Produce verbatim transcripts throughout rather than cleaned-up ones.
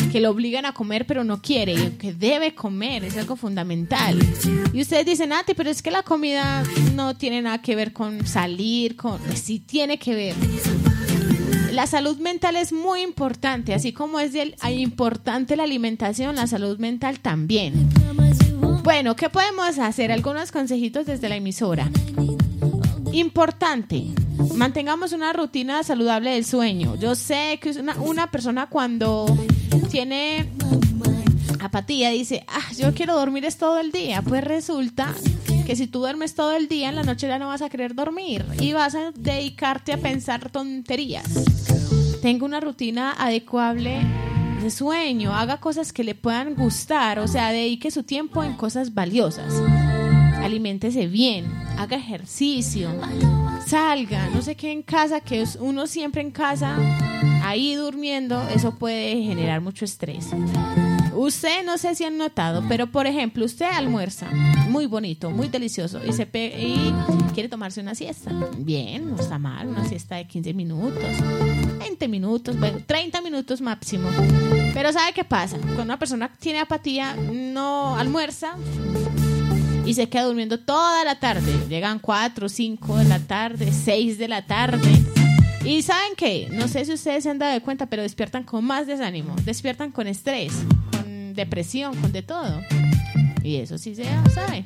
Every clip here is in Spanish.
que lo obligan a comer pero no quiere, y que debe comer, es algo fundamental. Y ustedes dicen, Nati, pero es que la comida no tiene nada que ver con salir, con... sí tiene que ver. La salud mental es muy importante, así como es de, importante la alimentación, la salud mental también. Bueno, ¿qué podemos hacer? Algunos consejitos desde la emisora. Importante, mantengamos una rutina saludable del sueño. Yo sé que una, una persona cuando tiene apatía dice, ah, yo quiero dormir es todo el día. Pues resulta que si tú duermes todo el día, en la noche ya no vas a querer dormir y vas a dedicarte a pensar tonterías. Tenga una rutina adecuable de sueño, haga cosas que le puedan gustar, o sea, dedique su tiempo en cosas valiosas. Aliméntese bien, haga ejercicio, salga, no se quede en casa, que uno siempre en casa, ahí durmiendo, eso puede generar mucho estrés. Usted, no sé si han notado, pero por ejemplo, usted almuerza muy bonito, muy delicioso y, se pe- y quiere tomarse una siesta. Bien, no está mal, una siesta de quince minutos, veinte minutos, bueno, treinta minutos máximo. Pero ¿sabe qué pasa? Cuando una persona tiene apatía, no almuerza y se queda durmiendo toda la tarde. Llegan cuatro, cinco de la tarde, seis de la tarde. Y ¿saben qué? No sé si ustedes se han dado cuenta, pero despiertan con más desánimo, despiertan con estrés, con depresión, con de todo. Y eso sí se sabe.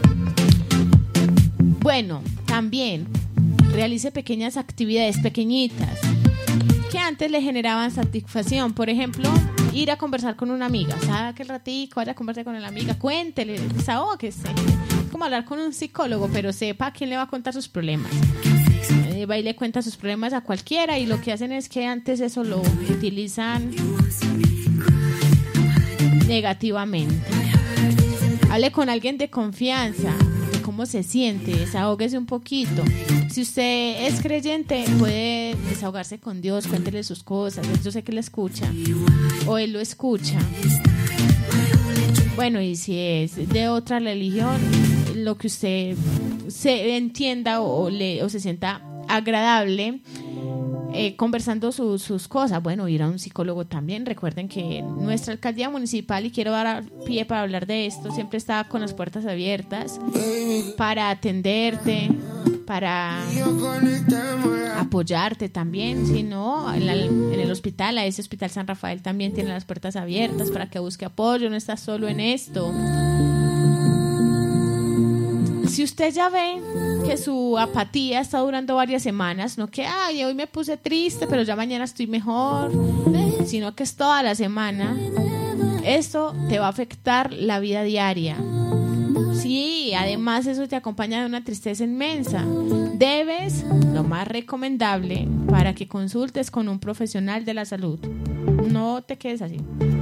Bueno, también realice pequeñas actividades, pequeñitas, que antes le generaban satisfacción. Por ejemplo, ir a conversar con una amiga. Saque el ratico, vaya a conversar con la amiga, cuéntele, desahógese. Es como hablar con un psicólogo, pero sepa a quién le va a contar sus problemas. Eh, va y le cuenta sus problemas a cualquiera, y lo que hacen es que antes eso lo utilizan negativamente. Hable con alguien de confianza, de cómo se siente, desahógese un poquito. Si usted es creyente, puede desahogarse con Dios, cuéntele sus cosas. Yo sé que él escucha, o él lo escucha. Bueno, y si es de otra religión, lo que usted se entienda o, le, o se sienta agradable, eh, conversando su, sus cosas. Bueno, ir a un psicólogo también. Recuerden que nuestra alcaldía municipal, y quiero dar pie para hablar de esto, siempre está con las puertas abiertas para atenderte, para apoyarte también. Si no, en, la, en el hospital, a ese hospital San Rafael también tiene las puertas abiertas para que busque apoyo. No estás solo en esto. Si usted ya ve que su apatía está durando varias semanas, no que, ay, hoy me puse triste, pero ya mañana estoy mejor, sino que es toda la semana, esto te va a afectar la vida diaria. Sí, además eso te acompaña de una tristeza inmensa. Debes, lo más recomendable, para que consultes con un profesional de la salud. No te quedes así.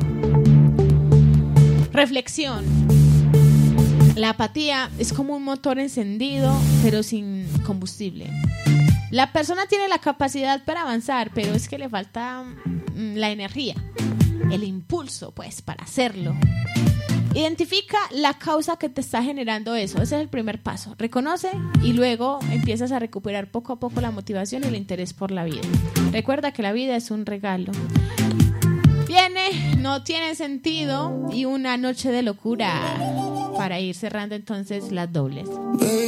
Reflexión. La apatía es como un motor encendido, pero sin combustible. La persona tiene la capacidad para avanzar, pero es que le falta mm, la energía, el impulso, pues, para hacerlo. Identifica la causa que te está generando eso. Ese es el primer paso. Reconoce y luego empiezas a recuperar poco a poco la motivación y el interés por la vida. Recuerda que la vida es un regalo. Viene, no tiene sentido, y una noche de locura, para ir cerrando entonces las dobles.